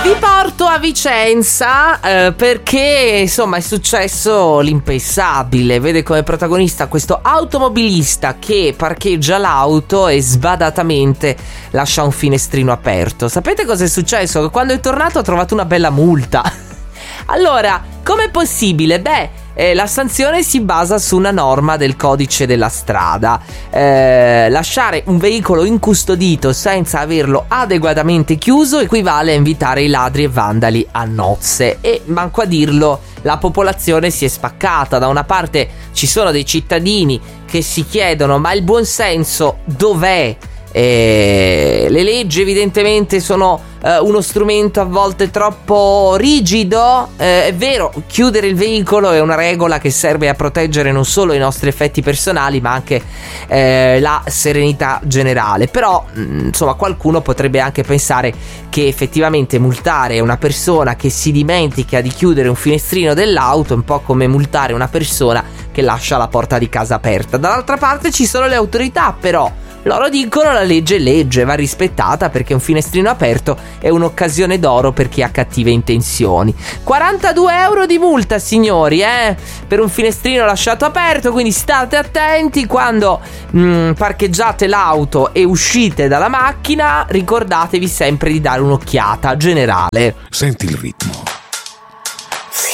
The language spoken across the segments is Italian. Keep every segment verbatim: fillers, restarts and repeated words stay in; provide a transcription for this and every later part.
Vi porto a Vicenza eh, perché insomma è successo l'impensabile. Vede come protagonista questo automobilista che parcheggia l'auto e sbadatamente lascia un finestrino aperto. Sapete cosa è successo? Che quando è tornato ha trovato una bella multa. Allora, com'è possibile? Beh, eh, la sanzione si basa su una norma del codice della strada. Eh, lasciare un veicolo incustodito senza averlo adeguatamente chiuso equivale a invitare i ladri e vandali a nozze. E manco a dirlo, la popolazione si è spaccata. Da una parte ci sono dei cittadini che si chiedono: ma il buonsenso dov'è? E le leggi evidentemente sono eh, uno strumento a volte troppo rigido. eh, È vero, chiudere il veicolo è una regola che serve a proteggere non solo i nostri effetti personali ma anche eh, la serenità generale. Però mh, insomma qualcuno potrebbe anche pensare che effettivamente multare una persona che si dimentica di chiudere un finestrino dell'auto è un po' come multare una persona che lascia la porta di casa aperta. Dall'altra parte ci sono le autorità, però loro dicono: la legge è legge, va rispettata, perché un finestrino aperto è un'occasione d'oro per chi ha cattive intenzioni. quarantadue euro di multa, signori, eh, per un finestrino lasciato aperto. Quindi state attenti quando mh, parcheggiate l'auto e uscite dalla macchina. Ricordatevi sempre di dare un'occhiata generale. Senti il ritmo.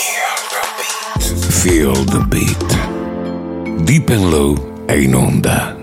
Feel the beat. Feel the beat. Deep and Low è in onda.